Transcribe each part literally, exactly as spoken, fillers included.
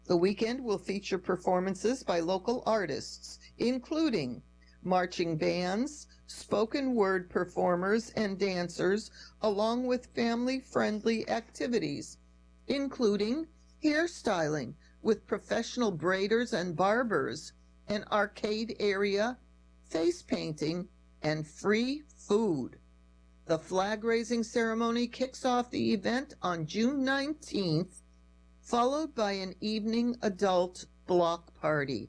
The weekend will feature performances by local artists, including marching bands, spoken word performers, and dancers, along with family-friendly activities, including hairstyling with professional braiders and barbers, an arcade area, face painting, and free food. The flag-raising ceremony kicks off the event on June nineteenth, followed by an evening adult block party.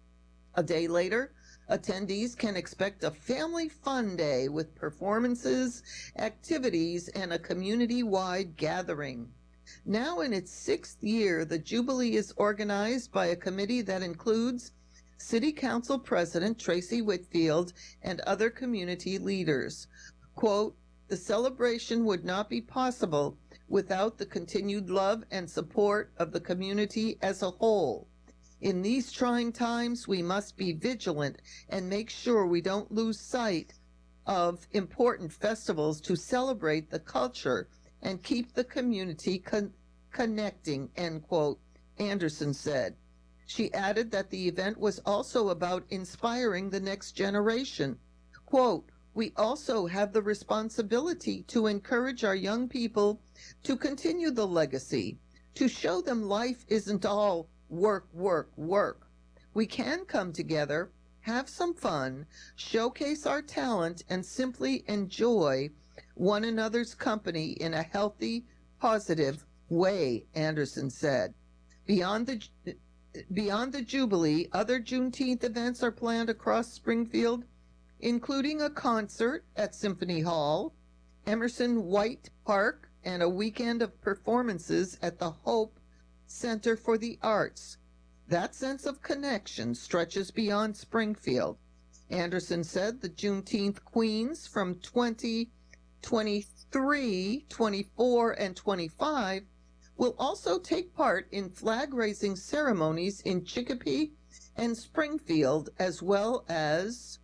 A day later, attendees can expect a family fun day with performances, activities, and a community-wide gathering. Now in its sixth year, the Jubilee is organized by a committee that includes City Council President Tracy Whitfield and other community leaders. Quote, "The celebration would not be possible without the continued love and support of the community as a whole. In these trying times, we must be vigilant and make sure we don't lose sight of important festivals to celebrate the culture and keep the community con- connecting," end quote, Anderson said. She added that the event was also about inspiring the next generation. Quote, "We also have the responsibility to encourage our young people to continue the legacy, to show them life isn't all work, work, work. We can come together, have some fun, showcase our talent, and simply enjoy one another's company in a healthy, positive way," Anderson said. Beyond the Beyond the Jubilee, other Juneteenth events are planned across Springfield, including a concert at Symphony Hall, Emerson White Park, and a weekend of performances at the Hope Center for the Arts. That sense of connection stretches beyond Springfield. Anderson said the Juneteenth Queens from twenty twenty-three, twenty-four, and twenty-five will also take part in flag-raising ceremonies in Chicopee and Springfield, as well as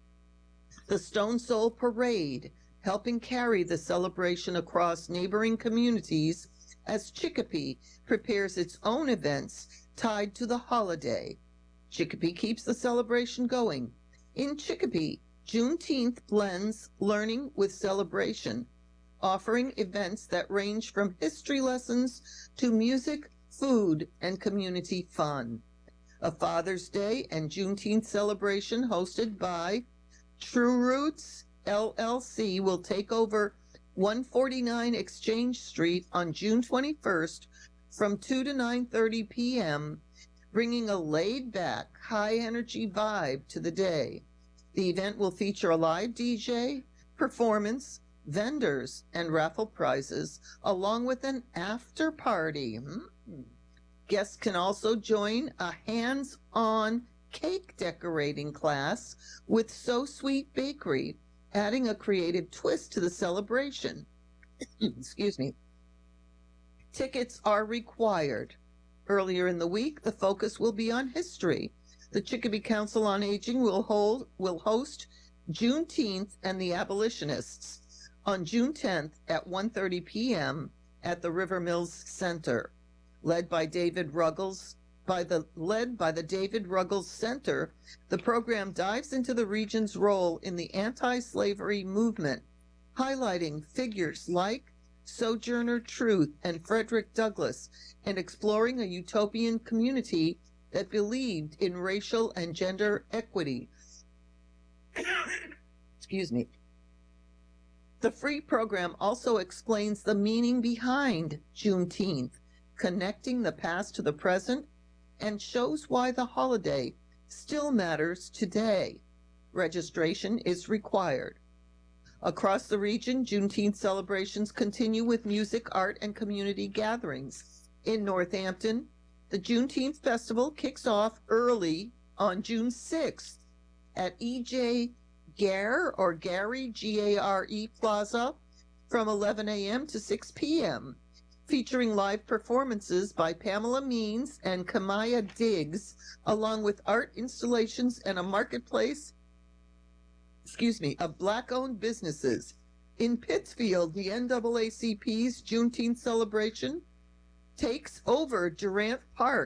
the Stone Soul Parade, helping carry the celebration across neighboring communities as Chicopee prepares its own events tied to the holiday. Chicopee keeps the celebration going. In Chicopee, Juneteenth blends learning with celebration, offering events that range from history lessons to music, food, and community fun. A Father's Day and Juneteenth celebration hosted by True Roots L L C will take over one forty-nine Exchange Street on June twenty-first from two to nine thirty p.m., bringing a laid-back, high-energy vibe to the day. The event will feature a live D J, performance, vendors, and raffle prizes, along with an after party. Mm. Guests can also join a hands-on cake decorating class with So Sweet Bakery, adding a creative twist to the celebration. Excuse me. Tickets are required. Earlier in the week, the focus will be on history. The Chicopee Council on Aging will hold will host Juneteenth and the Abolitionists on June tenth at one thirty p.m. at the River Mills Center. Led by David Ruggles, by the led by the David Ruggles Center, the program dives into the region's role in the anti-slavery movement, highlighting figures like Sojourner Truth and Frederick Douglass, and exploring a utopian community that believed in racial and gender equity. Excuse me. The free program also explains the meaning behind Juneteenth, connecting the past to the present, and shows why the holiday still matters today. Registration is required. Across the region, Juneteenth celebrations continue with music, art, and community gatherings. In Northampton, the Juneteenth Festival kicks off early on June sixth at E J Gare or Gary, G A R E Plaza from eleven a.m. to six p.m., featuring live performances by Pamela Means and Kamaya Diggs, along with art installations and a marketplace, excuse me, of Black-owned businesses. In Pittsfield, the N double A C P's Juneteenth celebration takes over Durant Park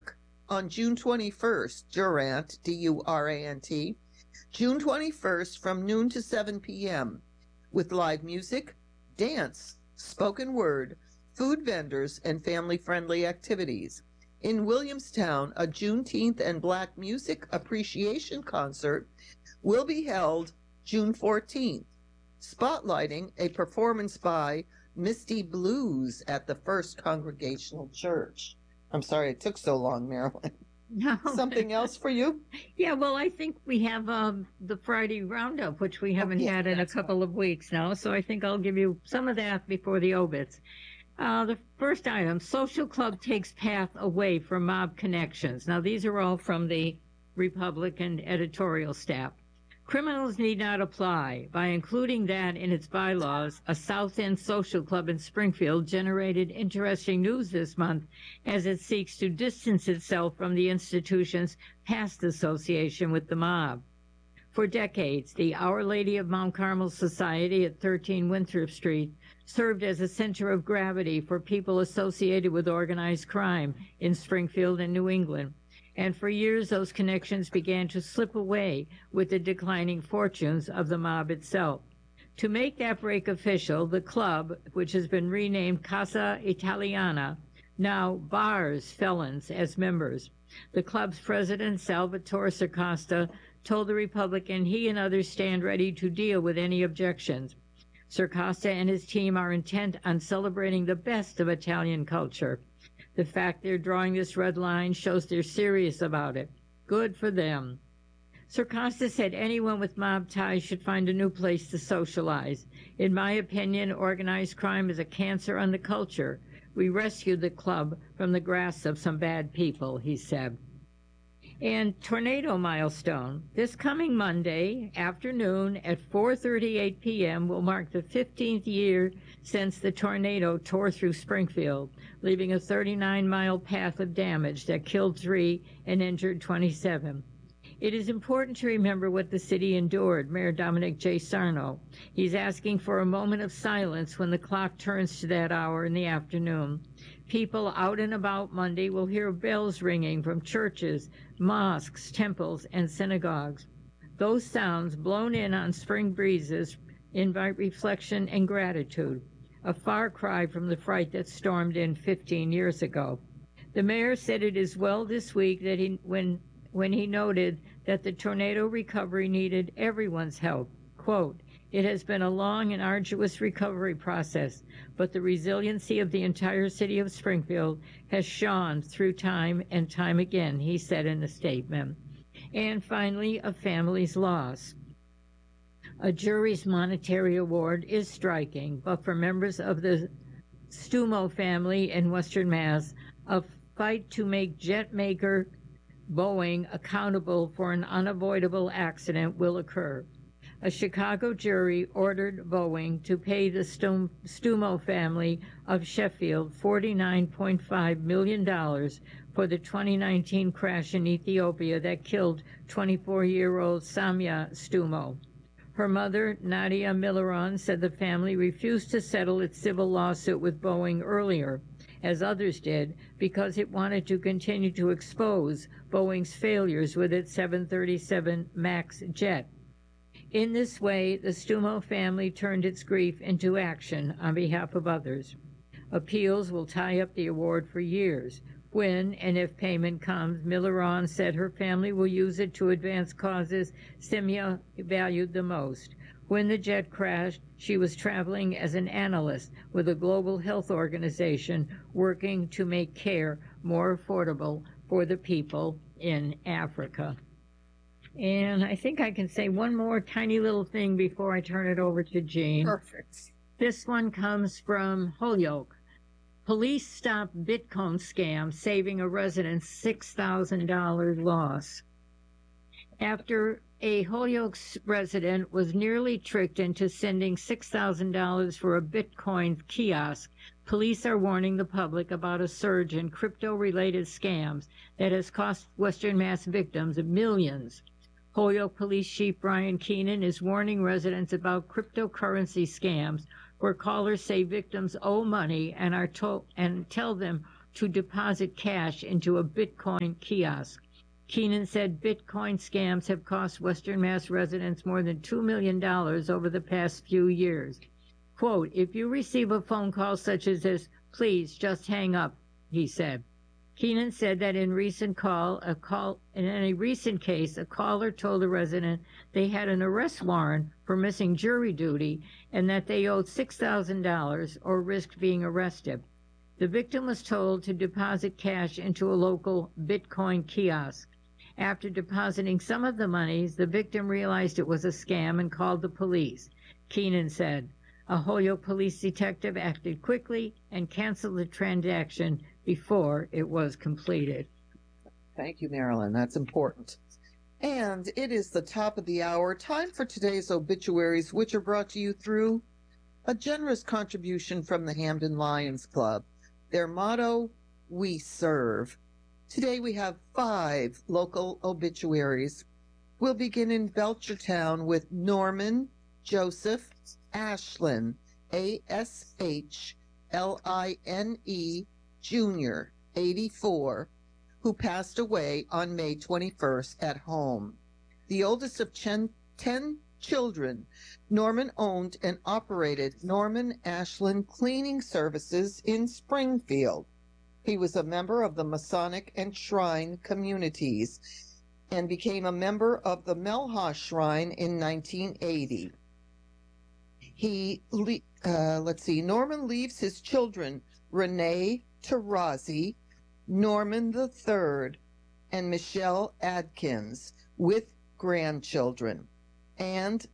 on June twenty-first, Durant, D U R A N T, June twenty-first from noon to seven p.m. with live music, dance, spoken word, food vendors, and family-friendly activities. In Williamstown, a Juneteenth and Black Music Appreciation Concert will be held June fourteenth, spotlighting a performance by Misty Blues at the First Congregational Church. I'm sorry it took so long, Marilyn. No. Something else for you? Yeah, well, I think we have um, the Friday Roundup, which we haven't oh, yeah, had in a couple right. of weeks now, so I think I'll give you some of that before the obits. Uh, the first item, Social Club takes path away from mob connections. Now, these are all from the Republican editorial staff. Criminals need not apply. By including that in its bylaws, a South End Social Club in Springfield generated interesting news this month as it seeks to distance itself from the institution's past association with the mob. For decades, the Our Lady of Mount Carmel Society at thirteen Winthrop Street served as a center of gravity for people associated with organized crime in Springfield and New England. And for years, those connections began to slip away with the declining fortunes of the mob itself. To make that break official, the club, which has been renamed Casa Italiana, now bars felons as members. The club's president, Salvatore Circosta, told the Republican he and others stand ready to deal with any objections. Circosta and his team are intent on celebrating the best of Italian culture. The fact they're drawing this red line shows they're serious about it. Good for them. Circosta said anyone with mob ties should find a new place to socialize. In my opinion, organized crime is a cancer on the culture. We rescued the club from the grasp of some bad people, he said. And tornado milestone. This coming Monday afternoon at four thirty-eight p.m. will mark the fifteenth year since the tornado tore through Springfield, leaving a thirty-nine mile path of damage that killed three and injured twenty-seven. It is important to remember what the city endured, Mayor Dominic J. Sarno. He's asking for a moment of silence when the clock turns to that hour in the afternoon. People out and about Monday will hear bells ringing from churches, mosques, temples, and synagogues. Those sounds, blown in on spring breezes, invite reflection and gratitude, a far cry from the fright that stormed in fifteen years ago. The mayor said it is well this week that he, when, when he noted that the tornado recovery needed everyone's help. Quote, "It has been a long and arduous recovery process, but the resiliency of the entire city of Springfield has shone through time and time again," he said in a statement. And finally, a family's loss. A jury's monetary award is striking, but for members of the Stumo family in Western Mass, a fight to make jet maker Boeing accountable for an unavoidable accident will occur. A Chicago jury ordered Boeing to pay the Stum- Stumo family of Sheffield forty-nine point five million dollars for the twenty nineteen crash in Ethiopia that killed twenty-four-year-old Samia Stumo. Her mother, Nadia Milleron, said the family refused to settle its civil lawsuit with Boeing earlier, as others did, because it wanted to continue to expose Boeing's failures with its seven thirty-seven MAX jet. In this way, the Stumo family turned its grief into action on behalf of others. Appeals will tie up the award for years. When and if payment comes, Milleron said her family will use it to advance causes Simia valued the most. When the jet crashed, she was traveling as an analyst with a global health organization working to make care more affordable for the people in Africa. And I think I can say one more tiny little thing before I turn it over to Jean. Perfect. This one comes from Holyoke. Police stop Bitcoin scam, saving a resident six thousand dollars loss. After a Holyoke resident was nearly tricked into sending six thousand dollars for a Bitcoin kiosk, police are warning the public about a surge in crypto-related scams that has cost Western Mass victims millions. Holyoke Police Chief Brian Keenan is warning residents about cryptocurrency scams where callers say victims owe money and are told and tell them to deposit cash into a Bitcoin kiosk. Keenan said Bitcoin scams have cost Western Mass residents more than two million dollars over the past few years. Quote, if you receive a phone call such as this, please just hang up, he said. Keenan said that in recent call, a call in a recent case, a caller told a resident they had an arrest warrant for missing jury duty and that they owed six thousand dollars or risked being arrested. The victim was told to deposit cash into a local Bitcoin kiosk. After depositing some of the monies, the victim realized it was a scam and called the police. Keenan said a Holyoke police detective acted quickly and canceled the transaction before it was completed. Thank you, Marilyn. That's important. And it is the top of the hour. Time for today's obituaries, which are brought to you through a generous contribution from the Hamden Lions Club. Their motto, we serve. Today we have five local obituaries. We'll begin in Belchertown with Norman Joseph Ashlin, A S H L I N E, Junior, eighty-four, who passed away on May twenty-first at home. The oldest of ten, ten children, Norman owned and operated Norman Ashlin Cleaning Services in Springfield. He was a member of the Masonic and Shrine communities and became a member of the Melha Shrine in nineteen eighty. He, uh, let's see, Norman leaves his children, Renee Tarazi, Norman the Third, and Michelle Adkins, with grandchildren and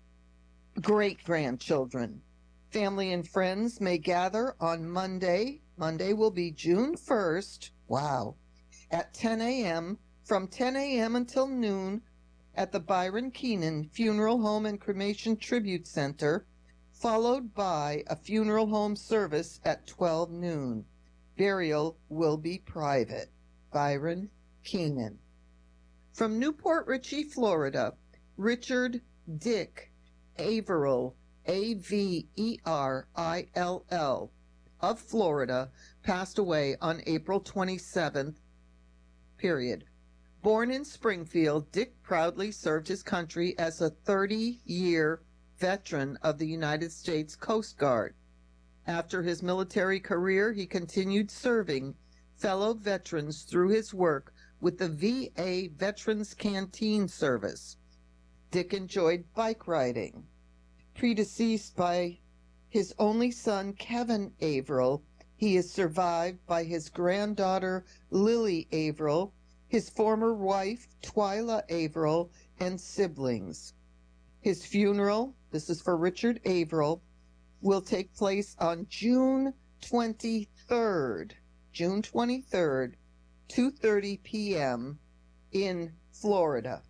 great-grandchildren. Family and friends may gather on Monday. Monday will be June first, wow, at ten a.m., from ten a.m. until noon at the Byron Keenan Funeral Home and Cremation Tribute Center, followed by a funeral home service at twelve noon. Burial will be private. Byron Keenan. From Newport Richey, Florida, Richard Dick Averill, A V E R I L L, of Florida, passed away on April twenty-seventh, period. Born in Springfield, Dick proudly served his country as a thirty-year veteran of the United States Coast Guard. After his military career, he continued serving fellow veterans through his work with the V A Veterans Canteen Service. Dick enjoyed bike riding. Predeceased by his only son, Kevin Averill, he is survived by his granddaughter, Lily Averill, his former wife, Twyla Averill, and siblings. His funeral, this is for Richard Averill, will take place on June twenty-third, June twenty-third, two thirty p.m. in Florida.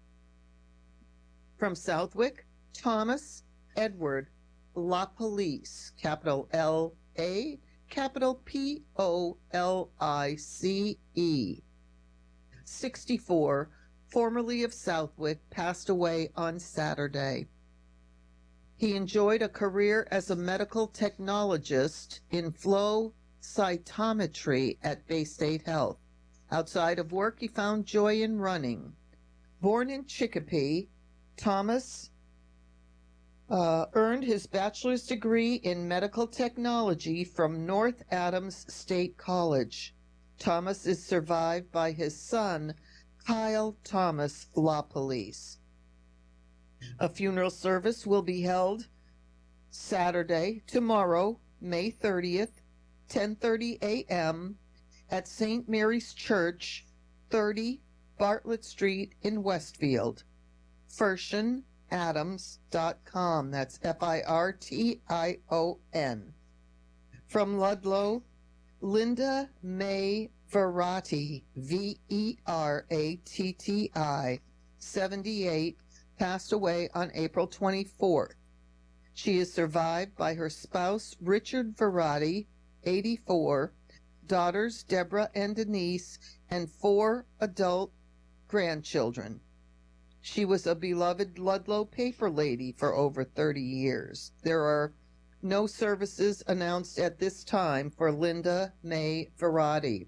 From Southwick, Thomas Edward LaPolice, capital L A, capital P O L I C E, sixty-four, formerly of Southwick, passed away on Saturday. He enjoyed a career as a medical technologist in flow cytometry at Bay State Health. Outside of work, he found joy in running. Born in Chicopee, Thomas uh, earned his bachelor's degree in medical technology from North Adams State College. Thomas is survived by his son, Kyle Thomas LaPolice. A funeral service will be held Saturday, tomorrow, May thirtieth, ten thirty a.m. at Saint Mary's Church, thirty Bartlett Street in Westfield. Firtion Adams dot com. That's F I R T I O N. From Ludlow, Linda May Verratti, V E R A T T I, seventy-eight, passed away on April twenty-fourth. She is survived by her spouse, Richard Verratti, eighty-four, daughters, Deborah and Denise, and four adult grandchildren. She was a beloved Ludlow paper lady for over thirty years. There are No services announced at this time for Linda May Verratti.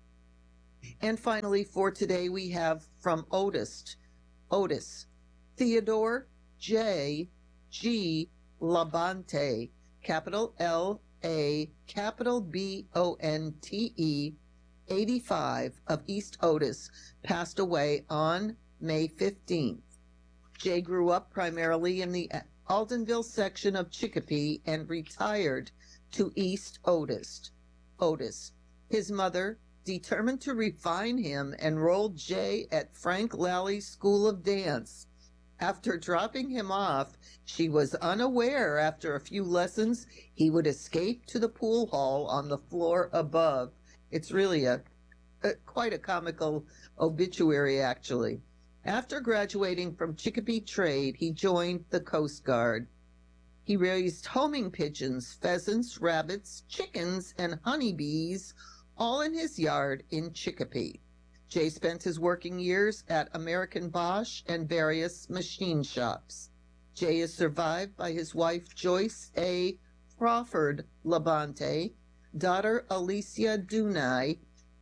And finally, for today, we have from Otis, Otis, Theodore J. G. Labonte, capital L A, capital B O N T E, eighty-five, of East Otis, passed away on May fifteenth. Jay grew up primarily in the Aldenville section of Chicopee and retired to East Otis. Otis. His mother, determined to refine him, enrolled Jay at Frank Lally School of Dance. After dropping him off, she was unaware after a few lessons he would escape to the pool hall on the floor above. It's really a, a quite a comical obituary, actually. After graduating from Chicopee Trade, he joined the Coast Guard. He raised homing pigeons, pheasants, rabbits, chickens, and honeybees, all in his yard in Chicopee. Jay spent his working years at American Bosch and various machine shops. Jay is survived by his wife Joyce A. Crawford Labonte, daughter Alicia Dunai,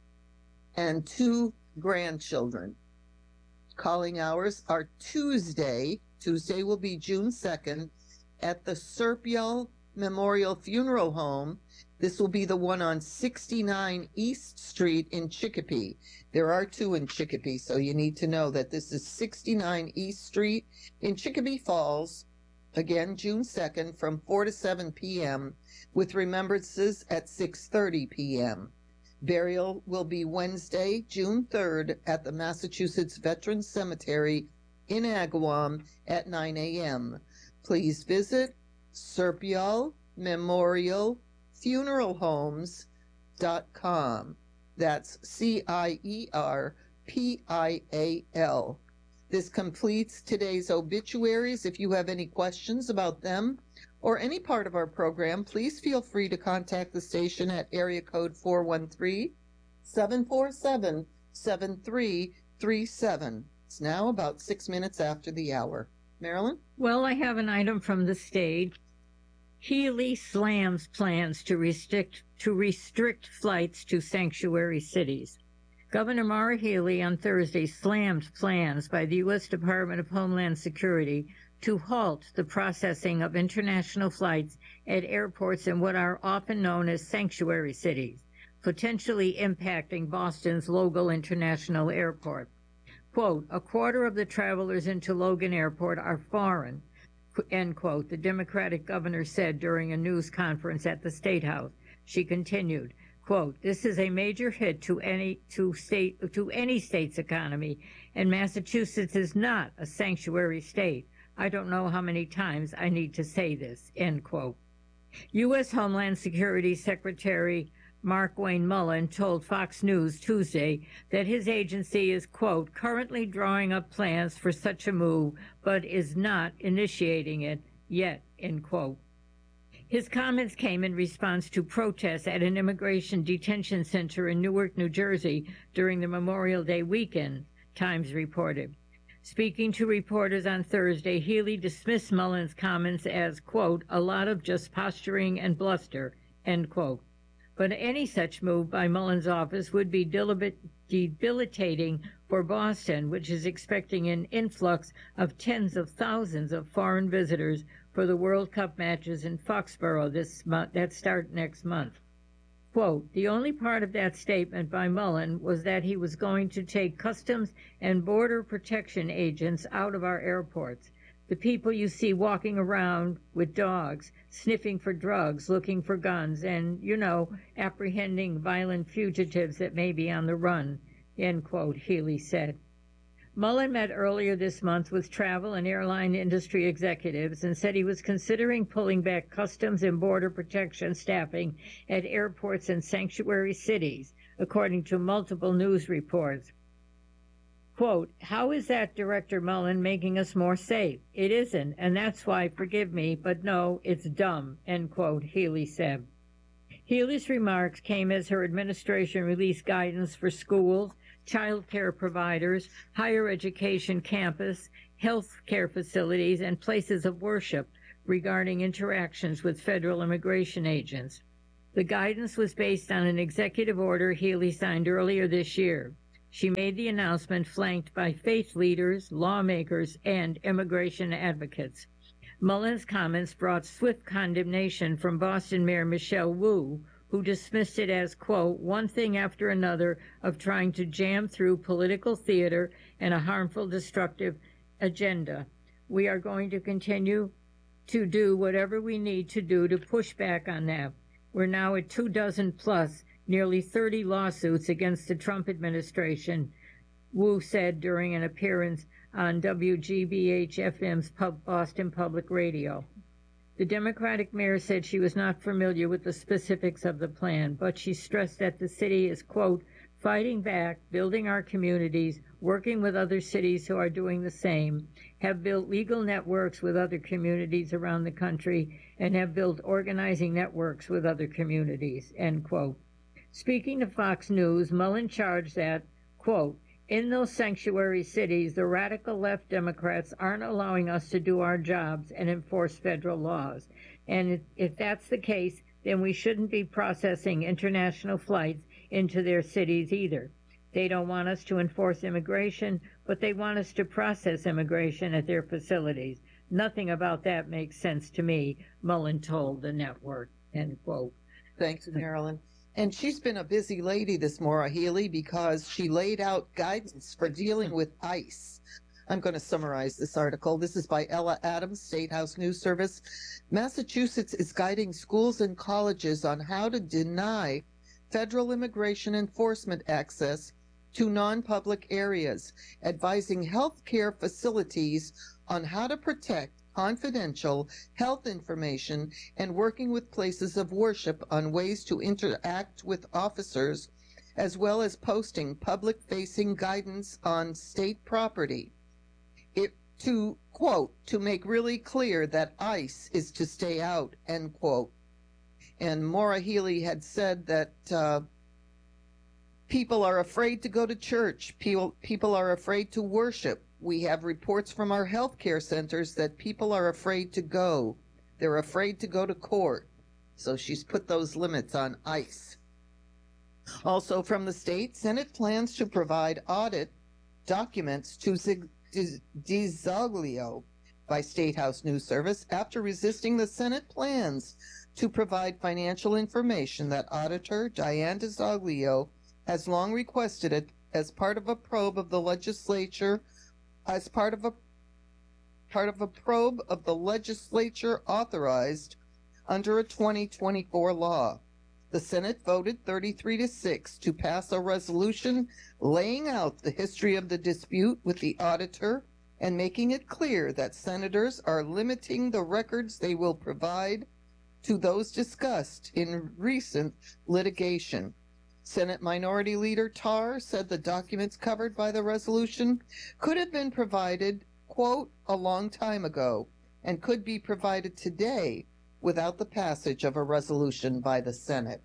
and two grandchildren. Calling hours are Tuesday. Tuesday will be June second at the Serpio Memorial Funeral Home. This will be the one on sixty-nine East Street in Chicopee. There are two in Chicopee, so you need to know that this is sixty-nine East Street in Chicopee Falls. Again, June second from four to seven p.m. with remembrances at six thirty p.m. Burial will be Wednesday, June third at the Massachusetts Veterans Cemetery in Agawam at nine a.m. Please visit Serpial Memorial Funeral Homes dot com. That's C I E R P I A L. This completes today's obituaries. If you have any questions about them or any part of our program, please feel free to contact the station at area code four one three, seven four seven, seven three three seven. It's now about six minutes after the hour. Marilyn? Well, I have an item from the state. Healy slams plans to restrict to restrict flights to sanctuary cities. Governor Maura Healey on Thursday slammed plans by the U S Department of Homeland Security to halt the processing of international flights at airports in what are often known as sanctuary cities, potentially impacting Boston's Logan International Airport. Quote, a quarter of the travelers into Logan Airport are foreign, end quote, the Democratic governor said during a news conference at the State House. She continued, quote, this is a major hit to any to state to any state's economy, and Massachusetts is not a sanctuary state. I don't know how many times I need to say this, end quote. U S Homeland Security Secretary Mark Wayne Mullen told Fox News Tuesday that his agency is, quote, currently drawing up plans for such a move, but is not initiating it yet, end quote. His comments came in response to protests at an immigration detention center in Newark, New Jersey during the Memorial Day weekend, Times reported. Speaking to reporters on Thursday, Healey dismissed Mullen's comments as, quote, a lot of just posturing and bluster, end quote. But any such move by Mullen's office would be debilitating for Boston, which is expecting an influx of tens of thousands of foreign visitors for the World Cup matches in Foxborough this month, that start next month. Quote, the only part of that statement by Mullen was that he was going to take Customs and Border Protection agents out of our airports. The people you see walking around with dogs, sniffing for drugs, looking for guns, and, you know, apprehending violent fugitives that may be on the run, end quote, Healey said. Mullen met earlier this month with travel and airline industry executives and said he was considering pulling back Customs and Border Protection staffing at airports and sanctuary cities, according to multiple news reports. Quote, how is that, Director Mullen, making us more safe? It isn't, and that's why, forgive me, but no, it's dumb, end quote, Healey said. Healey's remarks came as her administration released guidance for schools, child care providers, higher education campus, health care facilities, and places of worship regarding interactions with federal immigration agents. The guidance was based on an executive order Healy signed earlier this year. She made the announcement flanked by faith leaders, lawmakers, and immigration advocates. Mullen's comments brought swift condemnation from Boston Mayor Michelle Wu, who dismissed it as, quote, one thing after another of trying to jam through political theater and a harmful, destructive agenda. We are going to continue to do whatever we need to do to push back on that. We're now at two dozen plus, nearly thirty lawsuits against the Trump administration, Wu said during an appearance on W G B H F M's Pub Boston Public Radio. The Democratic mayor said she was not familiar with the specifics of the plan, but she stressed that the city is, quote, fighting back, building our communities, working with other cities who are doing the same, have built legal networks with other communities around the country, and have built organizing networks with other communities, end quote. Speaking to Fox News, Mullen charged that, quote, in those sanctuary cities, the radical left Democrats aren't allowing us to do our jobs and enforce federal laws. And if that's the case, then we shouldn't be processing international flights into their cities either. They don't want us to enforce immigration, but they want us to process immigration at their facilities. Nothing about that makes sense to me, Mullen told the network, end quote. Thanks, Marilyn. And she's been a busy lady, this Maura Healey, because she laid out guidance for dealing with ICE. I'm going to summarize this article. This is by Ella Adams, State House News Service. Massachusetts is guiding schools and colleges on how to deny federal immigration enforcement access to non-public areas, advising health care facilities on how to protect confidential health information, and working with places of worship on ways to interact with officers, as well as posting public-facing guidance on state property. It, to, quote, to make really clear that ICE is to stay out, end quote. And Maura Healey had said that uh, people are afraid to go to church. People, people are afraid to worship. We have reports from our healthcare centers that people are afraid to go. They're afraid to go to court. So she's put those limits on ICE. Also from the state, Senate plans to provide audit documents to DiZoglio by State House News Service after resisting the Senate plans to provide financial information that Auditor Diane DiZoglio has long requested it as part of a probe of the legislature as part of a part of a probe of the legislature authorized under a twenty twenty-four law. The Senate voted thirty-three to six to pass a resolution laying out the history of the dispute with the auditor and making it clear that senators are limiting the records they will provide to those discussed in recent litigation. Senate Minority Leader Tarr said the documents covered by the resolution could have been provided, quote, a long time ago, and could be provided today without the passage of a resolution by the Senate.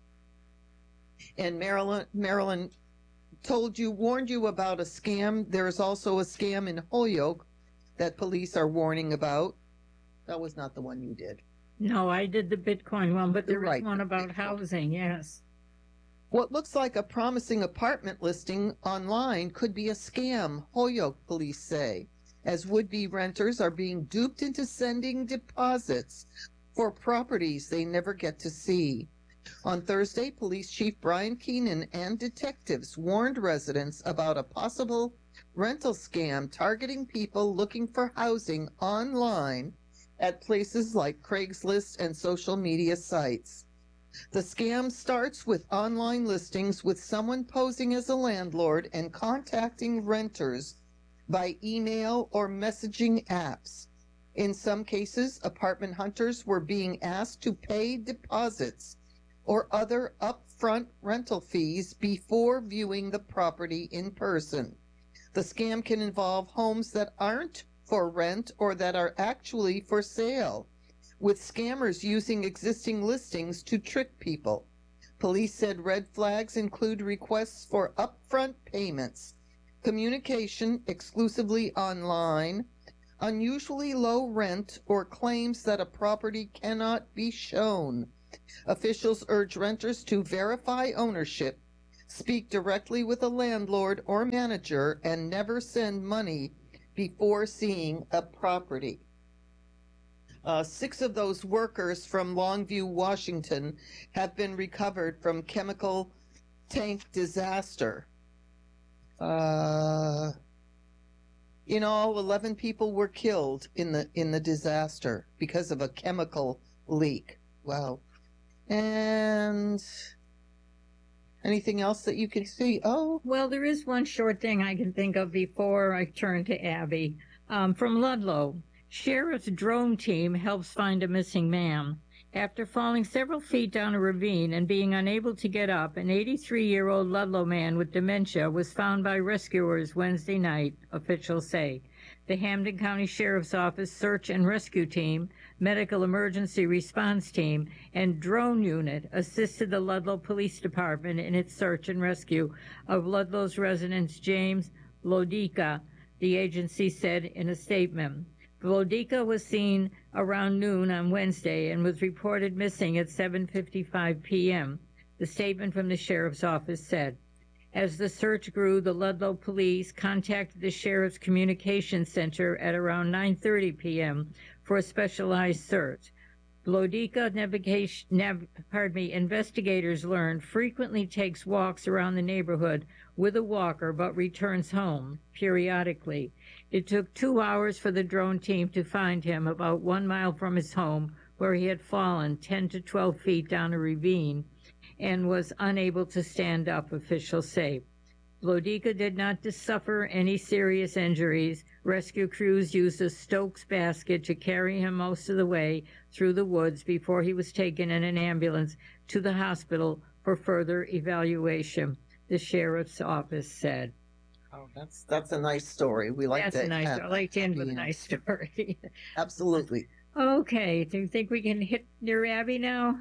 And Marilyn, Marilyn told you, warned you about a scam. There is also a scam in Holyoke that police are warning about. That was not the one you did. No, I did the Bitcoin one, but there You're was right. one about housing, yes. What looks like a promising apartment listing online could be a scam, Holyoke police say, as would-be renters are being duped into sending deposits for properties they never get to see. On Thursday, Police Chief Brian Keenan and detectives warned residents about a possible rental scam targeting people looking for housing online at places like Craigslist and social media sites. The scam starts with online listings with someone posing as a landlord and contacting renters by email or messaging apps. In some cases, apartment hunters were being asked to pay deposits or other upfront rental fees before viewing the property in person. The scam can involve homes that aren't for rent or that are actually for sale, with scammers using existing listings to trick people. Police said red flags include requests for upfront payments, communication exclusively online, unusually low rent, or claims that a property cannot be shown. Officials urge renters to verify ownership, speak directly with a landlord or manager, and never send money before seeing a property. Uh, six of those workers from Longview, Washington, have been recovered from chemical tank disaster. Uh, in all, eleven people were killed in the in the disaster because of a chemical leak. Wow. And anything else that you can see? Oh, Well, there is one short thing I can think of before I turn to Abby. Um, from Ludlow, Sheriff's drone team helps find a missing man. After falling several feet down a ravine and being unable to get up, an eighty-three-year-old Ludlow man with dementia was found by rescuers Wednesday night, officials say. The Hampden County Sheriff's Office Search and Rescue Team, Medical Emergency Response Team, and Drone Unit assisted the Ludlow Police Department in its search and rescue of Ludlow's resident James Lodica, the agency said in a statement. Lodica was seen around noon on Wednesday and was reported missing at seven fifty-five p.m., the statement from the sheriff's office said. As the search grew, the Ludlow police contacted the sheriff's communications center at around nine thirty p.m. for a specialized search. Lodica navigation, nav, pardon me, investigators learned frequently takes walks around the neighborhood with a walker but returns home periodically. It took two hours for the drone team to find him about one mile from his home, where he had fallen ten to twelve feet down a ravine and was unable to stand up, officials say. Lodica did not suffer any serious injuries. Rescue crews used a Stokes basket to carry him most of the way through the woods before he was taken in an ambulance to the hospital for further evaluation, the sheriff's office said. Oh, that's that's a nice story. We like That's to a nice. have, I like to end with a yeah. nice story. Absolutely. Okay. Do you think we can hit near Abby now?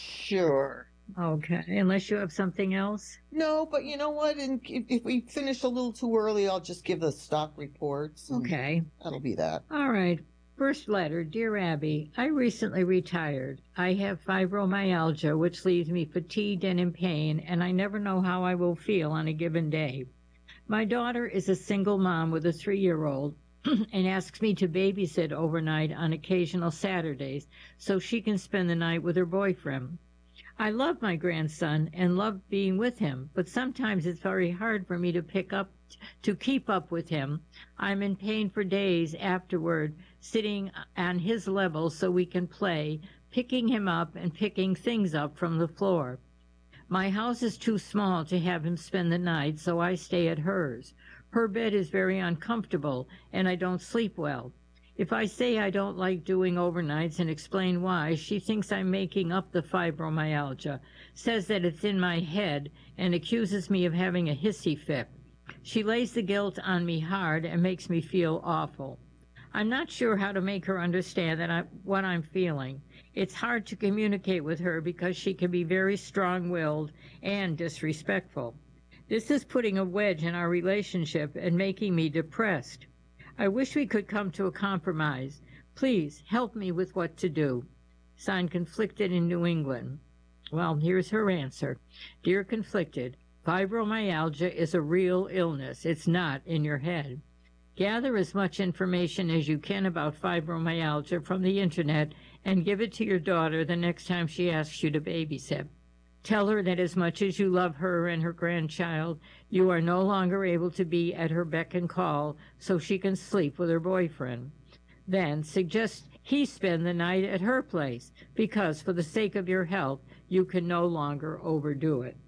Sure. Okay. Unless you have something else. No, but you know what? And if, if we finish a little too early, I'll just give the stock reports. and Okay. That'll be that. All right. First letter. Dear Abby, I recently retired. I have fibromyalgia, which leaves me fatigued and in pain, and I never know how I will feel on a given day. My daughter is a single mom with a three-year-old and asks me to babysit overnight on occasional Saturdays so she can spend the night with her boyfriend. I love my grandson and love being with him, but sometimes it's very hard for me to pick up, to keep up with him. I'm in pain for days afterward, sitting on his level so we can play, picking him up and picking things up from the floor. My house is too small to have him spend the night, so I stay at hers. Her bed is very uncomfortable, and I don't sleep well. If I say I don't like doing overnights and explain why, she thinks I'm making up the fibromyalgia, says that it's in my head, and accuses me of having a hissy fit. She lays the guilt on me hard and makes me feel awful. I'm not sure how to make her understand that I, what I'm feeling. It's hard to communicate with her because she can be very strong-willed and disrespectful. This is putting a wedge in our relationship and making me depressed. I wish we could come to a compromise. Please help me with what to do. Signed, Conflicted in New England. Well, here's her answer. Dear Conflicted, fibromyalgia is a real illness. It's not in your head. Gather as much information as you can about fibromyalgia from the internet and give it to your daughter the next time she asks you to babysit. Tell her that as much as you love her and her grandchild, you are no longer able to be at her beck and call so she can sleep with her boyfriend. Then suggest he spend the night at her place because for the sake of your health, you can no longer overdo it.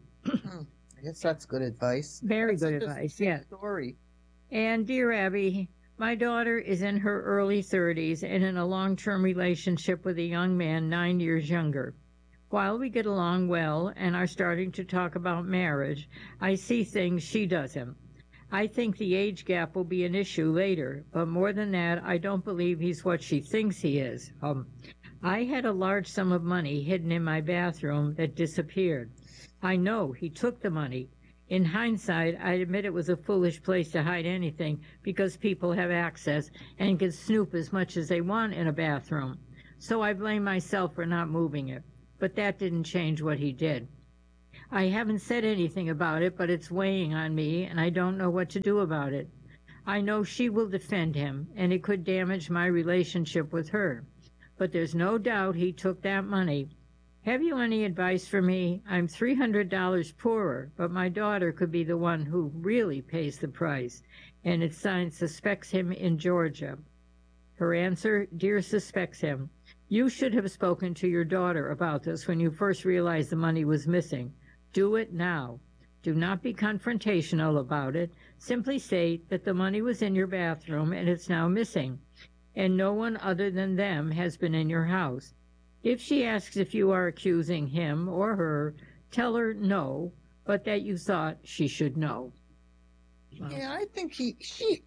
I guess that's good advice. Very That's good just advice, a yes. Story. And dear Abby, my daughter is in her early thirties and in a long-term relationship with a young man nine years younger. While we get along well and are starting to talk about marriage, I see things she doesn't. I think the age gap will be an issue later, but more than that, I don't believe he's what she thinks he is. Um, I had a large sum of money hidden in my bathroom that disappeared. I know he took the money. In hindsight, I admit it was a foolish place to hide anything because people have access and can snoop as much as they want in a bathroom. So I blame myself for not moving it. But that didn't change what he did. I haven't said anything about it, but it's weighing on me, and I don't know what to do about it. I know she will defend him, and it could damage my relationship with her. But there's no doubt he took that money. Have you any advice for me? I'm three hundred dollars poorer, but my daughter could be the one who really pays the price, and it's signed suspects him in Georgia. Her answer, dear suspects him. You should have spoken to your daughter about this when you first realized the money was missing. Do it now. Do not be confrontational about it. Simply state that the money was in your bathroom and it's now missing, and no one other than them has been in your house. If she asks if you are accusing him or her, tell her no, but that you thought she should know. Wow. Yeah, I think he, she,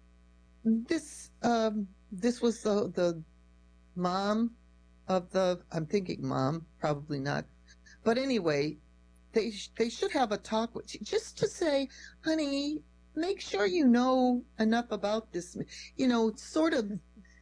this, um, this was the, the mom of the, I'm thinking mom, probably not. But anyway, they, they should have a talk with you just to say, honey, make sure you know enough about this, you know, sort of,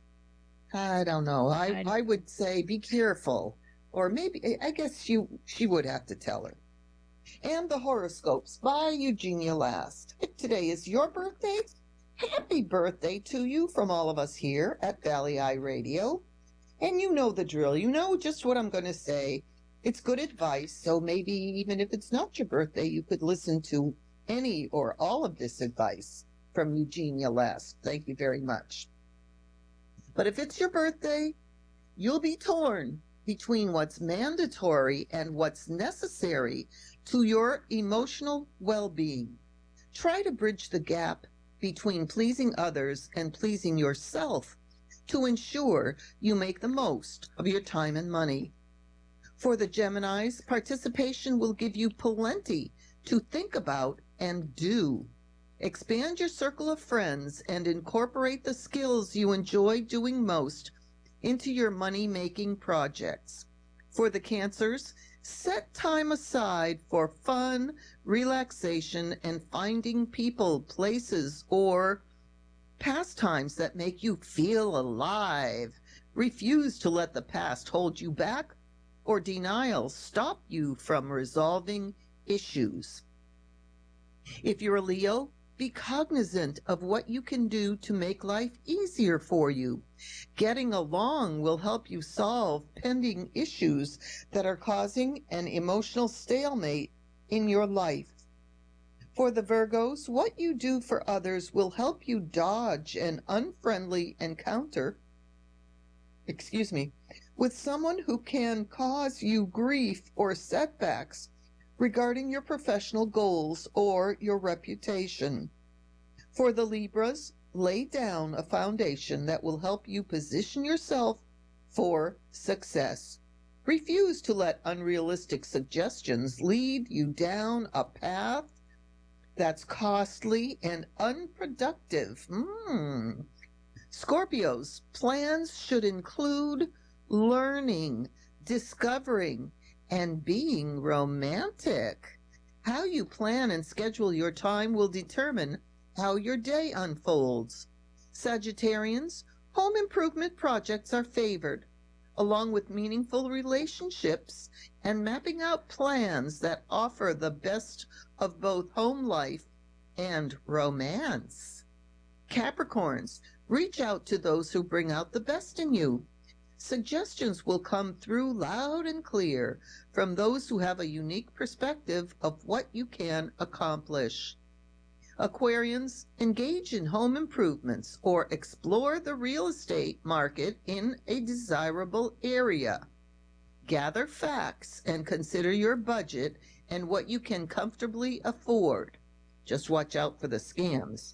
I don't know. I, I would say be careful. Or maybe, I guess you, she would have to tell her. And the horoscopes by Eugenia Last. If today is your birthday, happy birthday to you from all of us here at Valley Eye Radio. And you know the drill. You know just what I'm going to say. It's good advice. So maybe even if it's not your birthday, you could listen to any or all of this advice from Eugenia Last. Thank you very much. But if it's your birthday, you'll be torn between what's mandatory and what's necessary to your emotional well-being. Try to bridge the gap between pleasing others and pleasing yourself to ensure you make the most of your time and money. For the Geminis, participation will give you plenty to think about and do. Expand your circle of friends and incorporate the skills you enjoy doing most into your money-making projects. For the Cancers, set time aside for fun, relaxation, and finding people, places, or pastimes that make you feel alive. Refuse to let the past hold you back or denial stop you from resolving issues. If you're a Leo, be cognizant of what you can do to make life easier for you. Getting along will help you solve pending issues that are causing an emotional stalemate in your life. For the Virgos, what you do for others will help you dodge an unfriendly encounter, excuse me, with someone who can cause you grief or setbacks regarding your professional goals or your reputation. For the Libras, lay down a foundation that will help you position yourself for success. Refuse to let unrealistic suggestions lead you down a path that's costly and unproductive. Mm. Scorpios, plans should include learning, discovering, and being romantic. How you plan and schedule your time will determine how your day unfolds. Sagittarians, home improvement projects are favored, along with meaningful relationships and mapping out plans that offer the best of both home life and romance. Capricorns, reach out to those who bring out the best in you. Suggestions will come through loud and clear from those who have a unique perspective of what you can accomplish. Aquarians, engage in home improvements or explore the real estate market in a desirable area. Gather facts and consider your budget and what you can comfortably afford. Just watch out for the scams.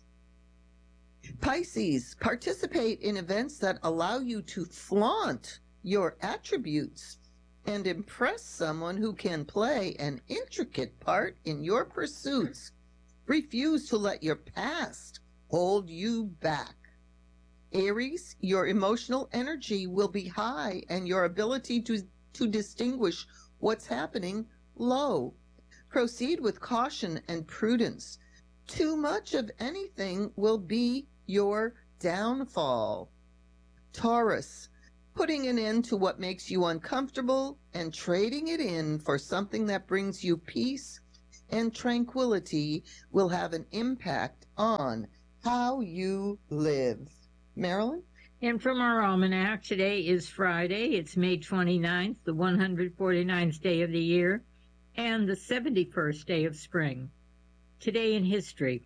Pisces, participate in events that allow you to flaunt your attributes and impress someone who can play an intricate part in your pursuits. Refuse to let your past hold you back. Aries, your emotional energy will be high and your ability to, to distinguish what's happening low. Proceed with caution and prudence. Too much of anything will be your downfall. Taurus, putting an end to what makes you uncomfortable and trading it in for something that brings you peace and tranquility will have an impact on how you live. Marilyn? And from our almanac, today is Friday. It's May twenty-ninth, the one hundred forty-ninth day of the year, and the seventy-first day of spring. Today in history.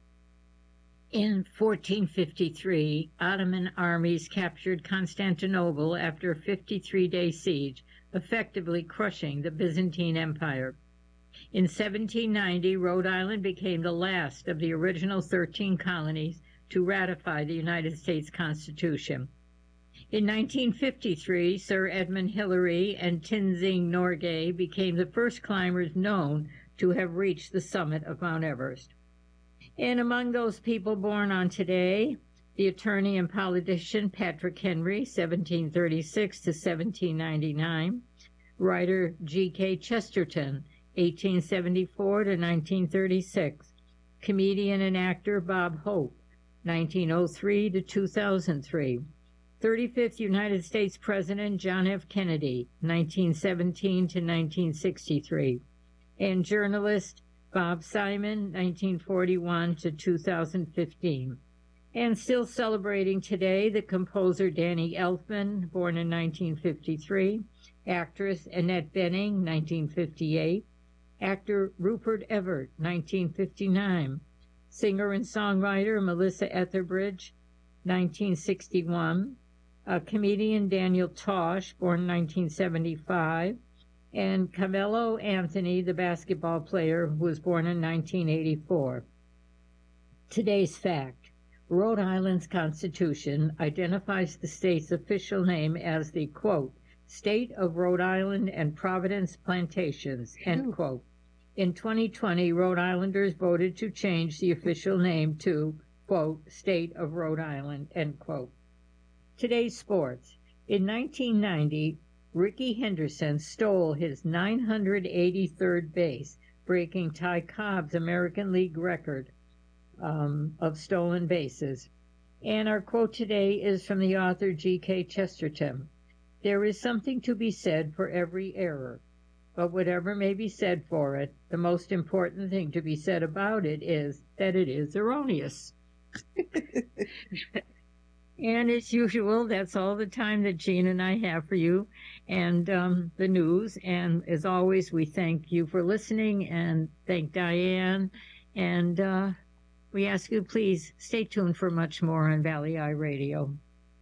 In fourteen fifty-three, Ottoman armies captured Constantinople after a fifty-three day siege, effectively crushing the Byzantine Empire. In seventeen ninety, Rhode Island became the last of the original thirteen colonies to ratify the United States Constitution. In nineteen fifty-three, Sir Edmund Hillary and Tenzing Norgay became the first climbers known to have reached the summit of Mount Everest. And among those people born on today, the attorney and politician Patrick Henry, seventeen thirty-six to seventeen ninety-nine, writer G K Chesterton, eighteen seventy-four to nineteen thirty-six, comedian and actor Bob Hope, nineteen oh three to two thousand three, thirty-fifth United States President John F. Kennedy, nineteen seventeen to nineteen sixty-three, and journalist Bob Simon, nineteen forty-one to two thousand fifteen. And still celebrating today, the composer Danny Elfman, born in nineteen fifty-three, actress Annette Bening, nineteen fifty-eight, actor Rupert Everett, nineteen fifty-nine, singer and songwriter Melissa Etheridge, nineteen sixty-one, uh, comedian Daniel Tosh, born nineteen seventy-five, and Carmelo Anthony, the basketball player, who was born in nineteen eighty-four. Today's fact: Rhode Island's Constitution identifies the state's official name as the, quote, State of Rhode Island and Providence Plantations, end quote. In twenty twenty, Rhode Islanders voted to change the official name to, quote, State of Rhode Island, end quote. Today's sports. In nineteen ninety, Ricky Henderson stole his nine hundred eighty-third base, breaking Ty Cobb's American League record um, of stolen bases. And our quote today is from the author G K Chesterton. There is something to be said for every error, but whatever may be said for it, the most important thing to be said about it is that it is erroneous. And as usual, that's all the time that Jean and I have for you and um, the news. And as always, we thank you for listening and thank Diane. And uh, we ask you, please stay tuned for much more on Valley Eye Radio.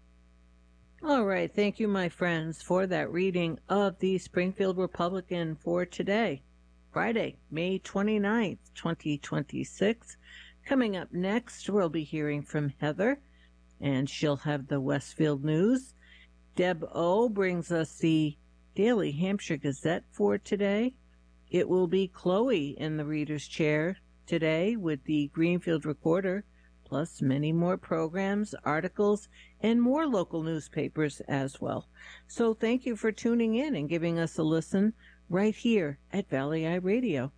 All right. Thank you, my friends, for that reading of the Springfield Republican for today, Friday, May twenty-ninth, twenty twenty-six. Coming up next, we'll be hearing from Heather, and she'll have the Westfield News. Deb O brings us the Daily Hampshire Gazette for today. It will be Chloe in the reader's chair today with the Greenfield Recorder, plus many more programs, articles, and more local newspapers as well. So thank you for tuning in and giving us a listen right here at Valley Eye Radio.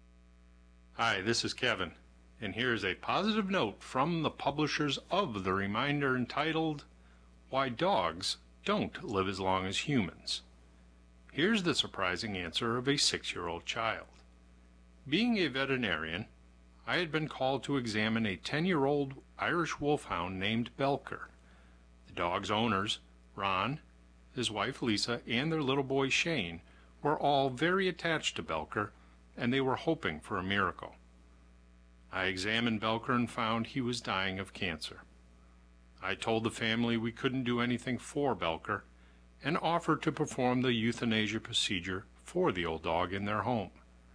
Hi, this is Kevin. And here's a positive note from the publishers of the Reminder entitled, Why Dogs Don't Live as Long as Humans. Here's the surprising answer of a six-year-old child. Being a veterinarian, I had been called to examine a ten-year-old Irish wolfhound named Belker. The dog's owners, Ron, his wife Lisa, and their little boy Shane, were all very attached to Belker, and they were hoping for a miracle. I examined Belker and found he was dying of cancer. I told the family we couldn't do anything for Belker and offered to perform the euthanasia procedure for the old dog in their home.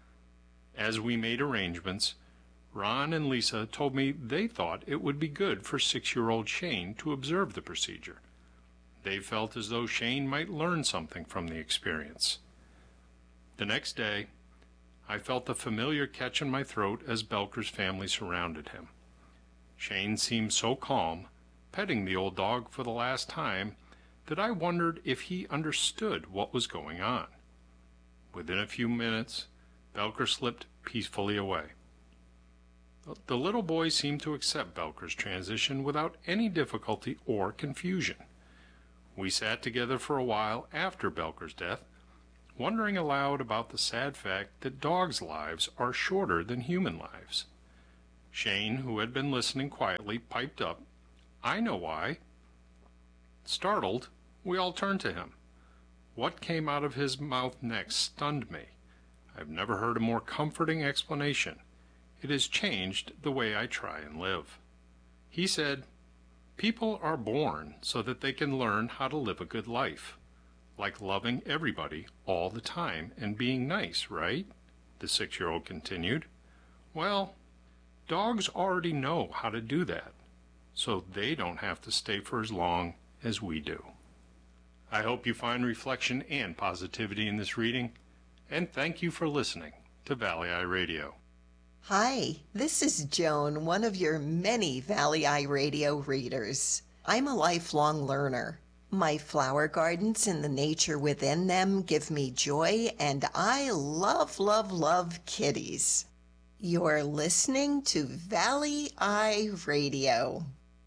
As we made arrangements, Ron and Lisa told me they thought it would be good for six-year-old Shane to observe the procedure. They felt as though Shane might learn something from the experience. The next day, I felt the familiar catch in my throat as Belker's family surrounded him. Shane seemed so calm, petting the old dog for the last time, that I wondered if he understood what was going on. Within a few minutes, Belker slipped peacefully away. The little boy seemed to accept Belker's transition without any difficulty or confusion. We sat together for a while after Belker's death, wondering aloud about the sad fact that dogs' lives are shorter than human lives. Shane, who had been listening quietly, piped up, "I know why." Startled, we all turned to him. What came out of his mouth next stunned me. I've never heard a more comforting explanation. It has changed the way I try and live. He said, "People are born so that they can learn how to live a good life. Like loving everybody all the time and being nice, right?" The six-year-old continued. "Well, dogs already know how to do that, so they don't have to stay for as long as we do." I hope you find reflection and positivity in this reading, and thank you for listening to Valley Eye Radio. Hi, this is Joan, one of your many Valley Eye Radio readers. I'm a lifelong learner. My flower gardens and the nature within them give me joy, and I love, love, love kitties. You're listening to Valley Eye Radio.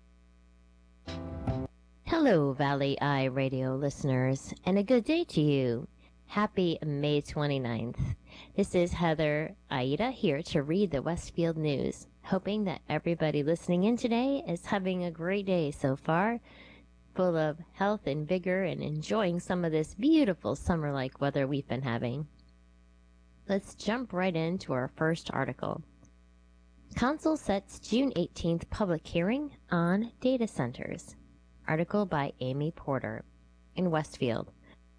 Hello, Valley Eye Radio listeners, and a good day to you. Happy May twenty-ninth. This is Heather Aida here to read the Westfield News, hoping that everybody listening in today is having a great day so far, full of health and vigor and enjoying some of this beautiful summer-like weather we've been having. Let's jump right into our first article. Council sets June eighteenth public hearing on data centers. Article by Amy Porter in Westfield.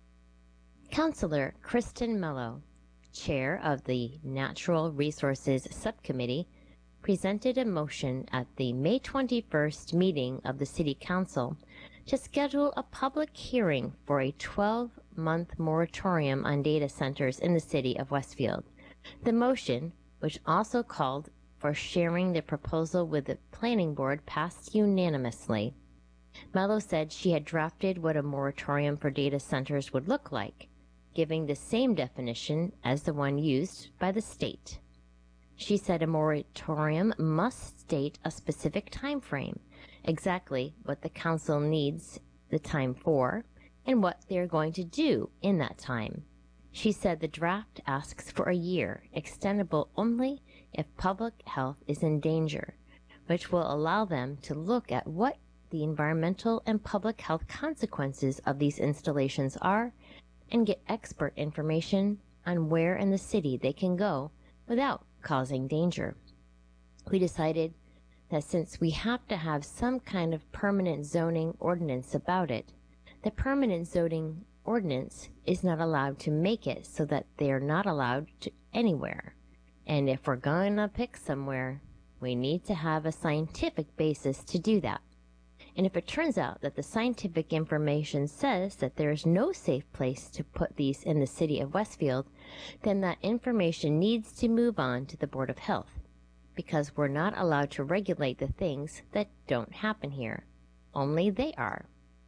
Councilor Kristen Mello, chair of the Natural Resources Subcommittee, presented a motion at the May twenty-first meeting of the City Council to schedule a public hearing for a twelve-month moratorium on data centers in the city of Westfield. The motion, which also called for sharing the proposal with the Planning Board, passed unanimously. Mello said she had drafted what a moratorium for data centers would look like, giving the same definition as the one used by the state. She said a moratorium must state a specific time frame, exactly what the council needs the time for, and what they are going to do in that time. She said the draft asks for a year, extendable only if public health is in danger, which will allow them to look at what the environmental and public health consequences of these installations are and get expert information on where in the city they can go without causing danger. We decided that since we have to have some kind of permanent zoning ordinance about it, the permanent zoning ordinance is not allowed to make it so that they are not allowed to anywhere. And if we're going to pick somewhere, we need to have a scientific basis to do that. And if it turns out that the scientific information says that there is no safe place to put these in the city of Westfield, then that information needs to move on to the Board of Health, because we're not allowed to regulate the things that don't happen here. Only they are.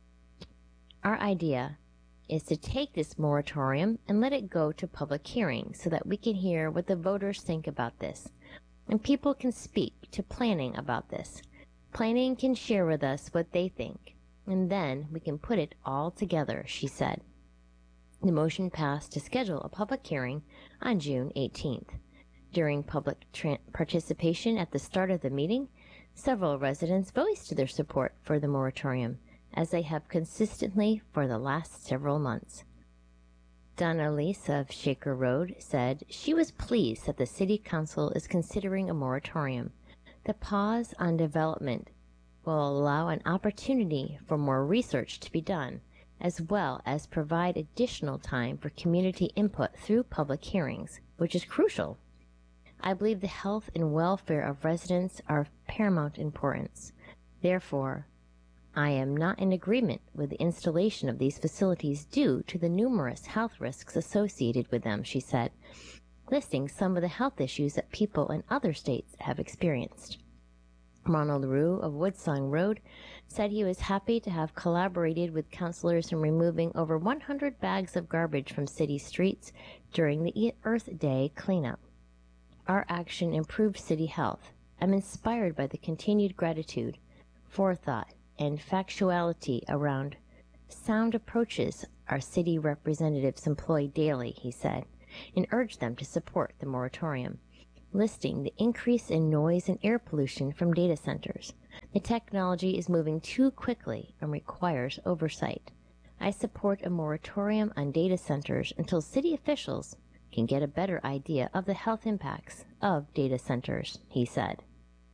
Our idea is to take this moratorium and let it go to public hearing so that we can hear what the voters think about this, and people can speak to planning about this. Planning can share with us what they think, and then we can put it all together, she said. The motion passed to schedule a public hearing on June eighteenth. During public tra- participation at the start of the meeting, several residents voiced their support for the moratorium, as they have consistently for the last several months. Donna Lease of Shaker Road said she was pleased that the City Council is considering a moratorium. The pause on development will allow an opportunity for more research to be done, as well as provide additional time for community input through public hearings, which is crucial. I believe the health and welfare of residents are of paramount importance. Therefore, I am not in agreement with the installation of these facilities due to the numerous health risks associated with them, she said, listing some of the health issues that people in other states have experienced. Ronald Rue of Woodsong Road said he was happy to have collaborated with councilors in removing over one hundred bags of garbage from city streets during the Earth Day cleanup. Our action improved city health. I'm inspired by the continued gratitude, forethought, and factuality around sound approaches our city representatives employ daily, he said, and urged them to support the moratorium, listing the increase in noise and air pollution from data centers. The technology is moving too quickly and requires oversight. I support a moratorium on data centers until city officials can get a better idea of the health impacts of data centers, he said.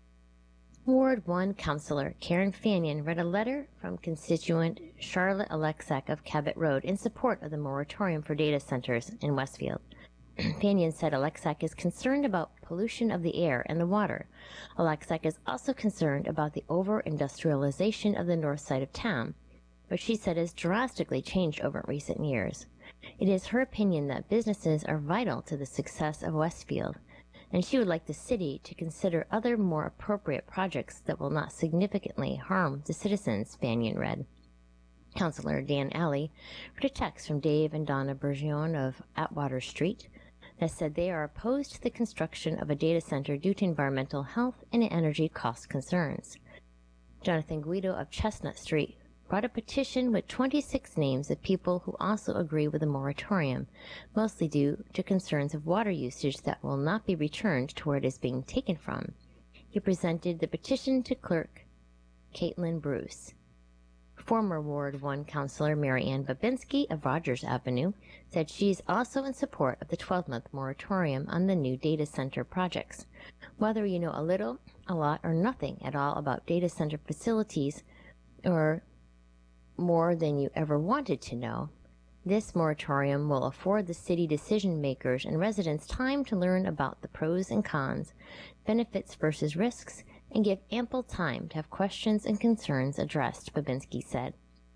Ward one Councilor Karen Fannion read a letter from constituent Charlotte Alexak of Cabot Road in support of the moratorium for data centers in Westfield. Fannion said Alexak is concerned about pollution of the air and the water. Alexak is also concerned about the over-industrialization of the north side of town, which she said has drastically changed over recent years. It is her opinion that businesses are vital to the success of Westfield, and she would like the city to consider other more appropriate projects that will not significantly harm the citizens, Fannion read. Councilor Dan Alley read a text from Dave and Donna Bergeon of Atwater Street that said they are opposed to the construction of a data center due to environmental health and energy cost concerns. Jonathan Guido of Chestnut Street brought a petition with twenty-six names of people who also agree with the moratorium, mostly due to concerns of water usage that will not be returned to where it is being taken from. He presented the petition to clerk Caitlin Bruce. Former Ward one Councilor Mary Ann Babinski of Rogers Avenue said she's also in support of the twelve-month moratorium on the new data center projects. Whether you know a little, a lot, or nothing at all about data center facilities, or more than you ever wanted to know, this moratorium will afford the city decision makers and residents time to learn about the pros and cons, benefits versus risks, and give ample time to have questions and concerns addressed, Babinski said.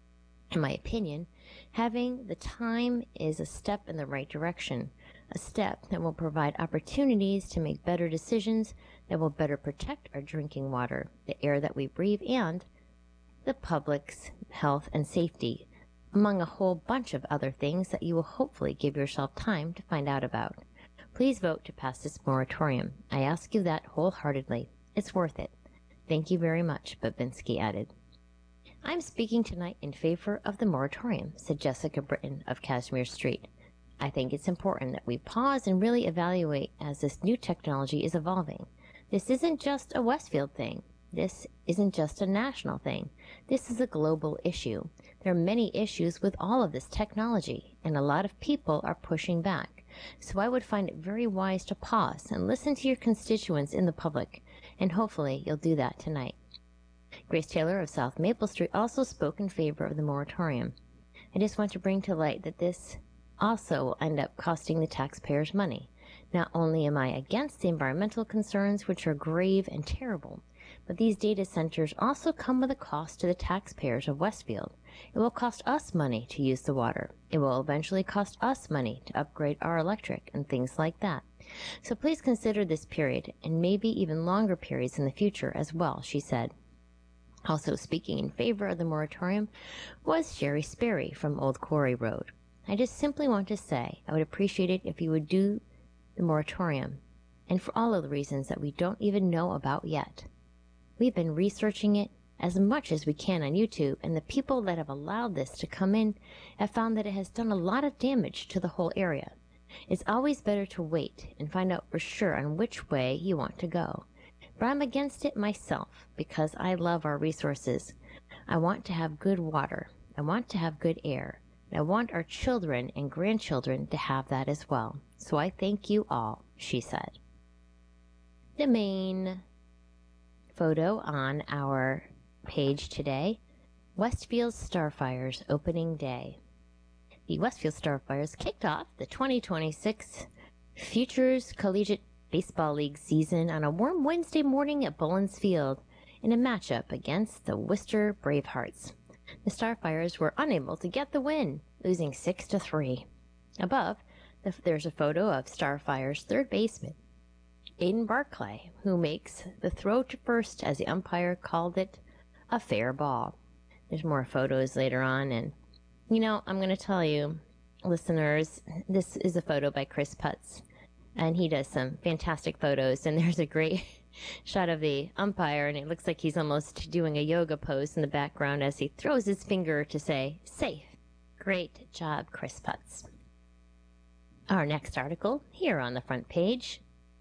In my opinion, having the time is a step in the right direction, a step that will provide opportunities to make better decisions that will better protect our drinking water, the air that we breathe, and the public's health and safety, among a whole bunch of other things that you will hopefully give yourself time to find out about. Please vote to pass this moratorium. I ask you that wholeheartedly. It's worth it. Thank you very much, Babinski added. I'm speaking tonight in favor of the moratorium, said Jessica Britton of Casimir Street. I think it's important that we pause and really evaluate as this new technology is evolving. This isn't just a Westfield thing. This isn't just a national thing. This is a global issue. There are many issues with all of this technology, and a lot of people are pushing back. So I would find it very wise to pause and listen to your constituents in the public, and hopefully you'll do that tonight. Grace Taylor of South Maple Street also spoke in favor of the moratorium. I just want to bring to light that this also will end up costing the taxpayers money. Not only am I against the environmental concerns, which are grave and terrible, but these data centers also come with a cost to the taxpayers of Westfield. It will cost us money to use the water. It will eventually cost us money to upgrade our electric and things like that. So please consider this period, and maybe even longer periods in the future as well, she said. Also speaking in favor of the moratorium was Sherry Sperry from Old Quarry Road. I just simply want to say I would appreciate it if you would do the moratorium, and for all of the reasons that we don't even know about yet. We've been researching it as much as we can on YouTube, and the people that have allowed this to come in have found that it has done a lot of damage to the whole area. It's always better to wait and find out for sure on which way you want to go. But I'm against it myself because I love our resources. I want to have good water. I want to have good air. And I want our children and grandchildren to have that as well. So I thank you all, she said. The main photo on our page today, Westfield Starfires opening day. The Westfield Starfires kicked off the twenty twenty-six Futures Collegiate Baseball League season on a warm Wednesday morning at Bullens Field in a matchup against the Worcester Bravehearts. The Starfires were unable to get the win, losing six to three. Above, the, there's a photo of Starfires third baseman Aiden Barclay, who makes the throw to first as the umpire called it a fair ball. There's more photos later on, and you know, I'm going to tell you, listeners, this is a photo by Chris Putz. And he does some fantastic photos, and there's a great shot of the umpire, and it looks like he's almost doing a yoga pose in the background as he throws his finger to say, safe. Great job, Chris Putz. Our next article, here on the front page.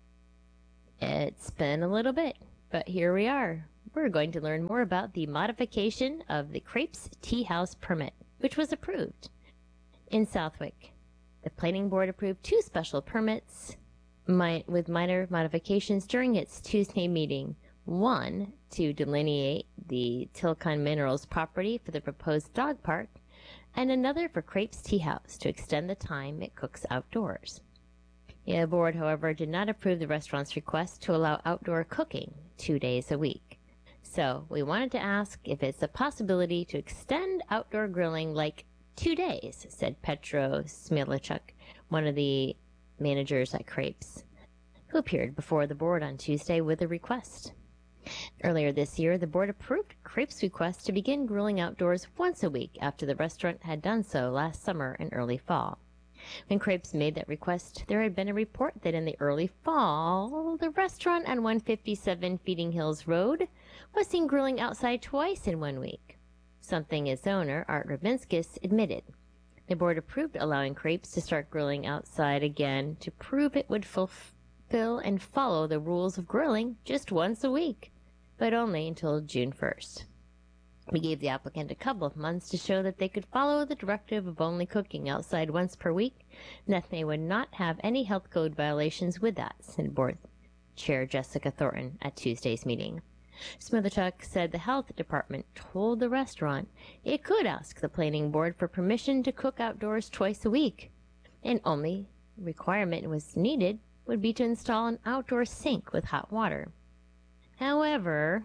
It's been a little bit, but here we are. We're going to learn more about the modification of the Crepes Tea House permit, which was approved. In Southwick, the Planning Board approved two special permits mi- with minor modifications during its Tuesday meeting. One, to delineate the Tilcon Minerals property for the proposed dog park, and another for Crepes Tea House to extend the time it cooks outdoors. The board, however, did not approve the restaurant's request to allow outdoor cooking two days a week. So we wanted to ask if it's a possibility to extend outdoor grilling like two days, said Petro Smilachuk, one of the managers at Crepes, who appeared before the board on Tuesday with a request. Earlier this year, the board approved Crepes' request to begin grilling outdoors once a week after the restaurant had done so last summer and early fall. When Crepes made that request, there had been a report that in the early fall, the restaurant on one fifty-seven Feeding Hills Road was seen grilling outside twice in one week, something its owner, Art Rabinskis, admitted. The board approved allowing Crepes to start grilling outside again to prove it would fulfill and follow the rules of grilling just once a week, but only until June first. We gave the applicant a couple of months to show that they could follow the directive of only cooking outside once per week, and that they would not have any health code violations with that, said Board Chair Jessica Thornton at Tuesday's meeting. Smilachuk said the health department told the restaurant it could ask the planning board for permission to cook outdoors twice a week, and only requirement was needed would be to install an outdoor sink with hot water. However...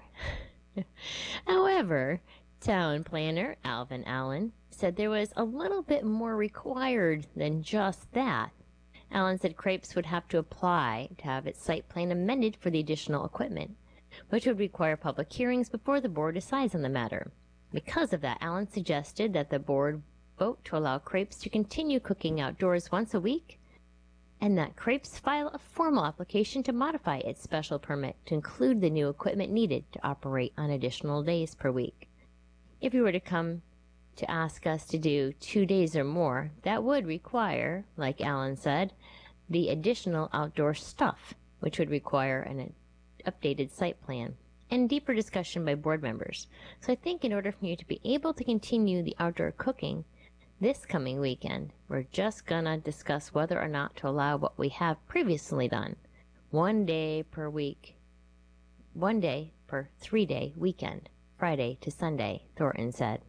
However, town planner Alvin Allen said there was a little bit more required than just that. Allen said Crepes would have to apply to have its site plan amended for the additional equipment, which would require public hearings before the board decides on the matter. Because of that, Allen suggested that the board vote to allow Crepes to continue cooking outdoors once a week, and that Crepes file a formal application to modify its special permit to include the new equipment needed to operate on additional days per week. If you were to come to ask us to do two days or more, that would require, like Allen said, the additional outdoor stuff, which would require an updated site plan and deeper discussion by board members. So I think in order for you to be able to continue the outdoor cooking this coming weekend, we're just gonna discuss whether or not to allow what we have previously done, one day per week, one day per three-day weekend, Friday to Sunday, Thornton said.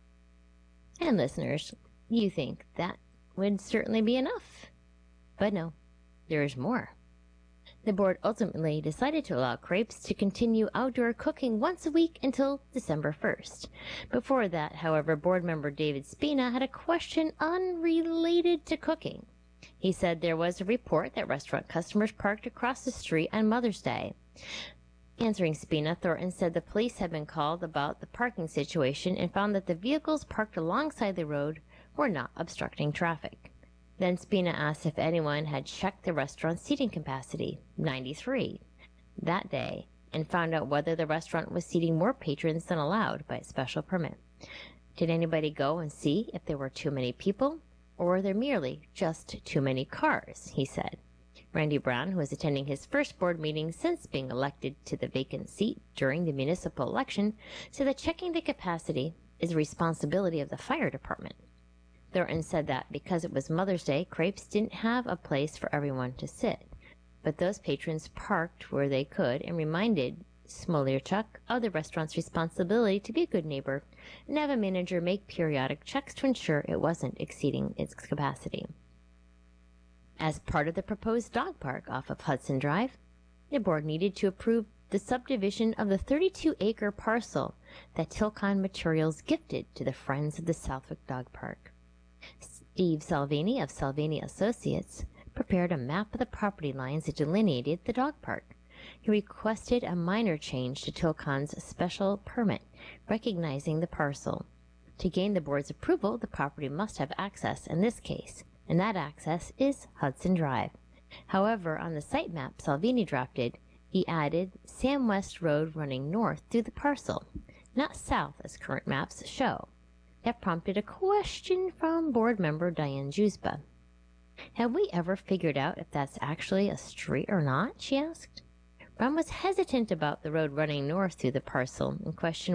And listeners, you think that would certainly be enough. But no, there's more. The board ultimately decided to allow Crepes to continue outdoor cooking once a week until December first. Before that, however, board member David Spina had a question unrelated to cooking. He said there was a report that restaurant customers parked across the street on Mother's Day. Answering Spina, Thornton said the police had been called about the parking situation and found that the vehicles parked alongside the road were not obstructing traffic. Then Spina asked if anyone had checked the restaurant's seating capacity, ninety-three, that day, and found out whether the restaurant was seating more patrons than allowed by its special permit. Did anybody go and see if there were too many people, or were there merely just too many cars, he said. Randy Brown, who was attending his first board meeting since being elected to the vacant seat during the municipal election, said that checking the capacity is the responsibility of the fire department. Thornton said that because it was Mother's Day, Crepes didn't have a place for everyone to sit, but those patrons parked where they could and reminded Smolierchuk of the restaurant's responsibility to be a good neighbor and have a manager make periodic checks to ensure it wasn't exceeding its capacity. As part of the proposed dog park off of Hudson Drive, the board needed to approve the subdivision of the thirty-two acre parcel that Tilcon Materials gifted to the Friends of the Southwick Dog Park. Steve Salvini of Salvini Associates prepared a map of the property lines that delineated the dog park. He requested a minor change to Tilcon's special permit, recognizing the parcel. To gain the board's approval, the property must have access in this case, and that access is Hudson Drive. However, on the site map Salvini drafted, he added Sam West Road running north through the parcel, not south as current maps show. That prompted a question from board member Diane Jusba. Have we ever figured out if that's actually a street or not? She asked. Ron was hesitant about the road running north through the parcel and questioned